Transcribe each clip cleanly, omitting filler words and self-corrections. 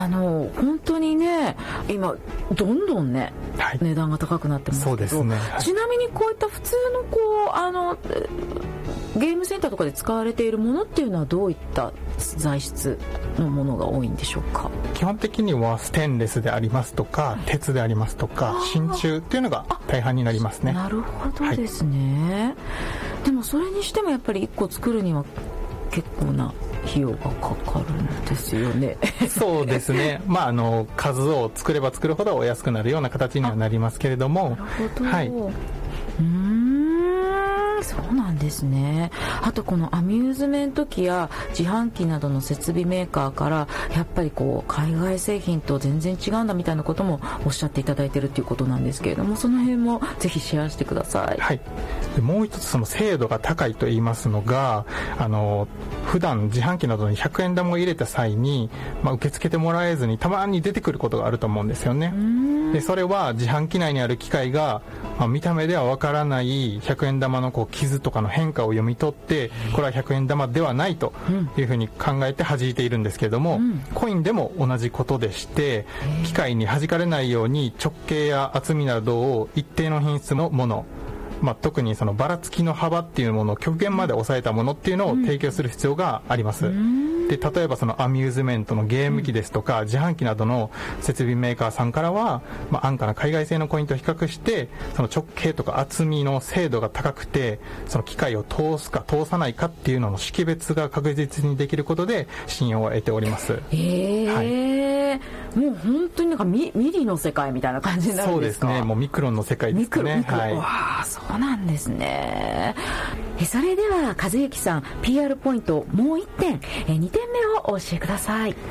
本当にね、今どんどんね、値段が高くなってますけど、 そうですね、 ちなみにこういった普通のゲームセンターとかで使われているものっていうのはどういった材質のものが多いんでしょうか？ 基本的にはステンレスでありますとか、鉄でありますとか、真鍮っていうのが大半になりますね。 なるほどですね、でもそれにしてもやっぱり1個作るには結構な費用がかかるんですよね。 そうですね、数を作れば作るほどお安くなるような形にはなりますけれども。 なるほど、そうなんですね。あとこのアミューズメント機や自販機などの設備メーカーからやっぱり海外製品と全然違うんだみたいなこともおっしゃっていただいているということなんですけれども、その辺もぜひシェアしてください。 でもう一つその精度が高いと言いますのが、普段自販機などに100円玉を入れた際に、受け付けてもらえずにたまに出てくることがあると思うんですよね。でそれは自販機内にある機械が、見た目ではわからない100円玉の傷とかの変化を読み取って、これは100円玉ではないというふうに考えて弾いているんですけれども、コインでも同じことでして、機械に弾かれないように直径や厚みなどを一定の品質のもの、特にそのばらつきの幅っていうものを極限まで抑えたものっていうのを提供する必要があります。で例えばそのアミューズメントのゲーム機ですとか、自販機などの設備メーカーさんからは、安価な海外製のコインと比較してその直径とか厚みの精度が高くて、その機械を通すか通さないかっていうのの識別が確実にできることで信用を得ております。 もう本当になんかミリの世界みたいな感じになるんですか？ そうですね、もうミクロンの世界ですね。 そうなんですね。それでは和幸さん、 PR ポイントもう1点、2点目をお教えください。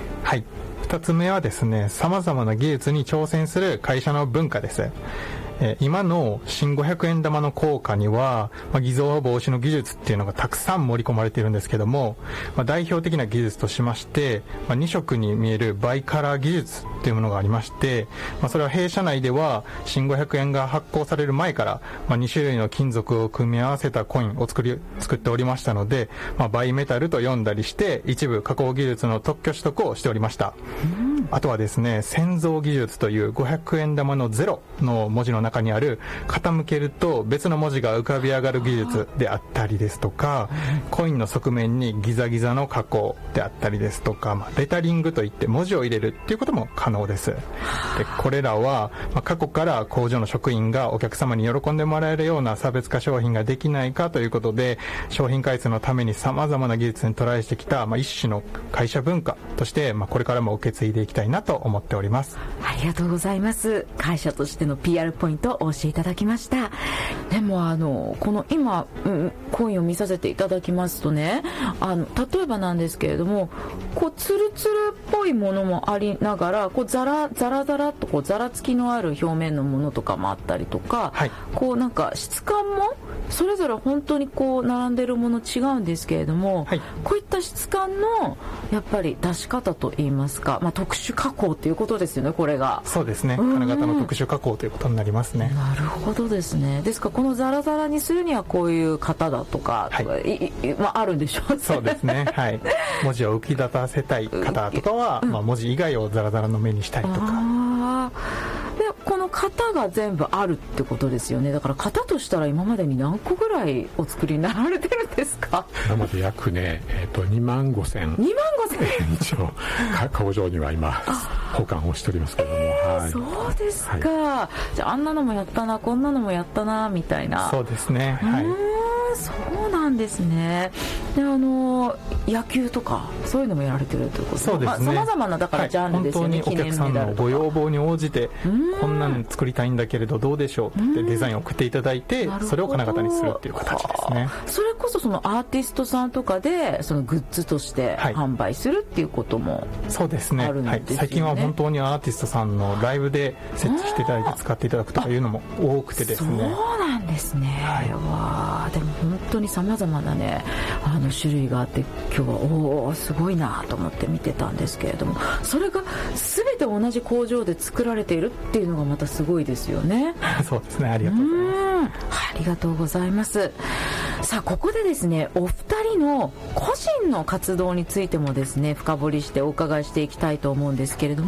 2つ目はですね、様々な技術に挑戦する会社の文化です。今の新500円玉の硬貨には、偽造防止の技術っていうのがたくさん盛り込まれているんですけども、代表的な技術としまして、2色に見えるバイカラー技術っていうものがありまして、それは弊社内では新500円が発行される前から、2種類の金属を組み合わせたコインを作っておりましたので、バイメタルと呼んだりして一部加工技術の特許取得をしておりました。あとはですね、潜像技術という500円玉のゼロの文字の中にある傾けると別の文字が浮かび上がる技術であったりですとか、コインの側面にギザギザの加工であったりですとか、レタリングといって文字を入れるっていうことも可能です。でこれらは、過去から工場の職員がお客様に喜んでもらえるような差別化商品ができないかということで、商品開発のために様々な技術にトライしてきた、一種の会社文化として、これからも受け継いでいきたいなと思っております。 ありがとうございます。会社としての PR ポイントをお教えいただきました。でもこの今、コインを見させていただきますとね、例えばなんですけれども、ツルツルっぽいものもありながら、ザラっとザラつきのある表面のものとかもあったりとか、なんか質感もそれぞれ本当に並んでるもの違うんですけれども、こういった質感のやっぱり出し方といいますか、特殊加工ということですよね、これが。 そうですね、金型の特殊加工ということになりますね。 なるほどですね。ですからこのザラザラにするにはこういう型だとか、あるんでしょうね。 そうですね、文字を浮き立たせたい方とかは、文字以外をザラザラの目にしたりとか。 でこの型が全部あるってことですよね。だから型としたら今までに何個ぐらいお作りになられてるんですか？ 今まで約ね、2万5000一応工場には今保管をしておりますけども、 そうですか、じゃああんなのもやったな、こんなのもやったなみたいな。 そうですね、 そうなんですね。で野球とかそういうのもやられてるということですね。 そうですね、 様々なだからジャンルですよね。 本当にお客さんのご要望に応じて、こんなの作りたいんだけれどどうでしょうってデザインを送っていただいて、それを金型にするっていう形ですね。 それこそそのアーティストさんとかでそのグッズとして販売するっていうこともそうですね、最近は本当にアーティストさんのライブで設置していただいて使っていただくとかいうのも多くてですね。 そうなんですね、でも本当に様々なね種類があって、今日はすごいなと思って見てたんですけれども、それが全て同じ工場で作られているっていうのがまたすごいですよね。 そうですね、ありがとうございます。 ありがとうございます。さあここでですね、お二人の個人の活動についてもですね深掘りしてお伺いしていきたいと思うんですけれども、